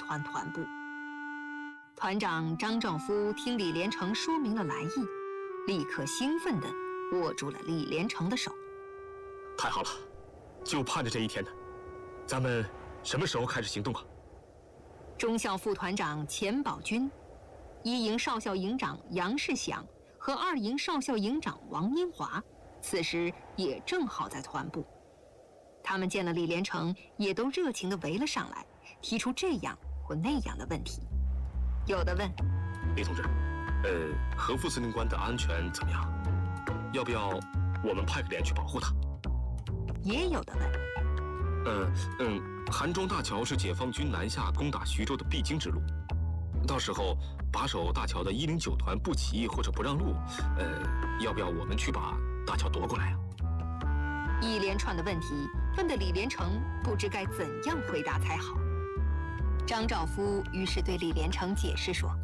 团团部。团长张兆夫听李连成说明了来意，立刻兴奋地握住了李连成的手。 太好了，就盼着这一天呢。咱们什么时候开始行动啊？ 中校副团长钱宝军、一营少校营长杨世祥和二营少校营长王英华，此时也正好在团部。他们见了李连成，也都热情地围了上来，提出这样或那样的问题。有的问： 李同志，何副司令官的安全怎么样？要不要我们派个连去保护他？ 也有的问： 韩庄大桥是解放军南下攻打徐州的必经之路，到时候把守大桥的109团不起义或者不让路，要不要我们去把大桥夺过来啊？ 一连串的问题问得李连成不知该怎样回答才好。张兆夫于是对李连成解释说：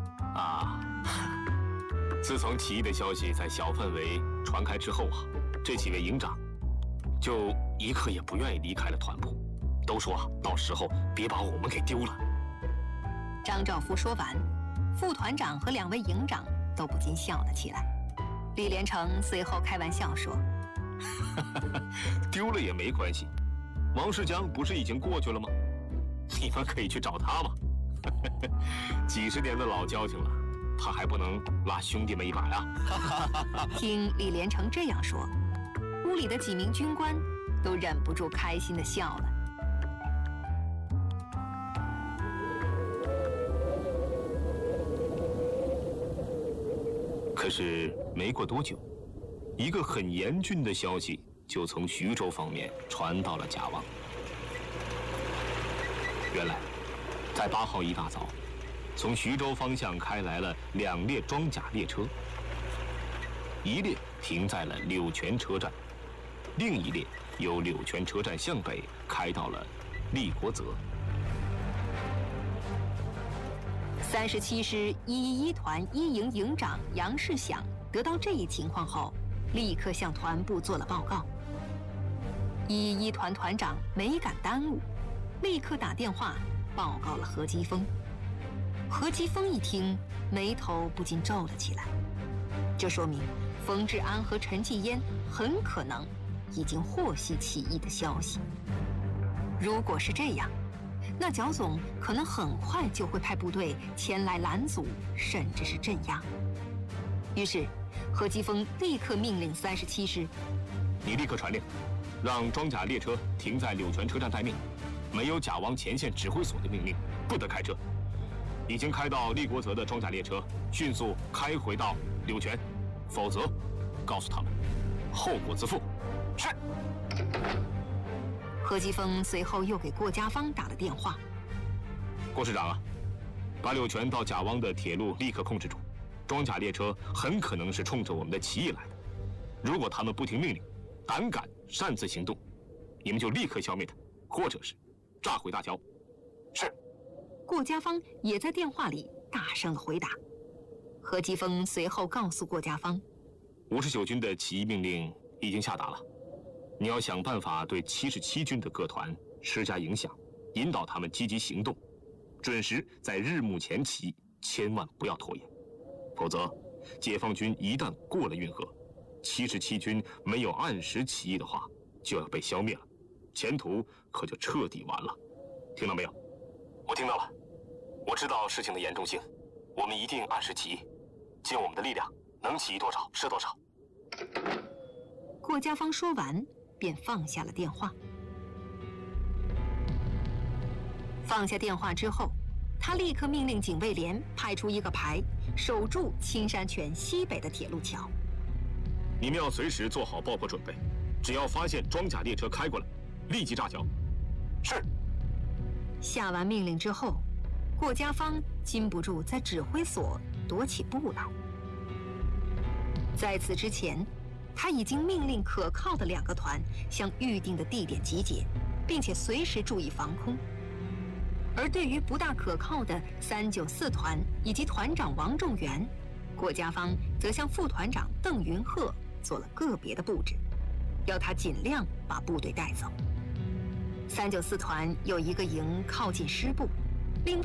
自从起义的消息在小范围传开之后啊，这几位营长就一刻也不愿意离开了团部，都说到时候别把我们给丢了。 张兆夫说完，副团长和2位营长都不禁笑了起来。李连成随后开玩笑说： 丢了也没关系，王世江不是已经过去了吗？你们可以去找他嘛。几十年的老交情了，他还不能拉兄弟们一把呀？ 听李连成这样说，屋里的几名军官都忍不住开心地笑了。 可是没过多久，一个很严峻的消息就从徐州方面传到了贾王。原来，在8号一大早，从徐州方向开来了2列装甲列车，一列停在了柳泉车站，另一列由柳泉车站向北开到了立国泽。 37师111团1营营长杨世祥得到这一情况后，立刻向团部做了报告。111团团长没敢耽误，立刻打电话报告了何基峰。何基峰一听，眉头不禁皱了起来。这说明冯治安和陈继嫣很可能已经获悉起义的消息。如果是这样，那剿总可能很快就会派部队前来拦阻，甚至是镇压。于是，何基峰立刻命令37师： 你立刻传令，让装甲列车停在柳泉车站待命，没有甲王前线指挥所的命令，不得开车。已经开到立国泽的装甲列车，迅速开回到柳泉，否则，告诉他们，后果自负。是。 何基峰随后又给郭家芳打了电话： 郭师长啊，把柳泉到甲汪的铁路立刻控制住，装甲列车很可能是冲着我们的起义来的。如果他们不听命令，胆敢擅自行动，你们就立刻消灭他，或者是炸毁大桥。是。 郭家芳也在电话里大声地回答。何基峰随后告诉郭家芳 ，59军的起义命令已经下达了，你要想办法对77军的各团施加影响，引导他们积极行动，准时在日暮前起义，千万不要拖延，否则解放军一旦过了运河，77军没有按时起义的话，就要被消灭了，前途可就彻底完了。听到没有？我听到了，我知道事情的严重性，我们一定按时起义，尽我们的力量，能起义多少是多少。 郭家芳说完便放下了电话。放下电话之后，他立刻命令警卫连派出一个排，守住青山泉西北的铁路桥。 你们要随时做好爆破准备，只要发现装甲列车开过来，立即炸桥。是。 下完命令之后，郭家芳禁不住在指挥所踱起步来。在此之前，他已经命令可靠的2个团向预定的地点集结，并且随时注意防空。而对于不大可靠的394团以及团长王仲元，郭家芳则向副团长邓云鹤做了个别的布置，要他尽量把部队带走。394团有一个营靠近师部，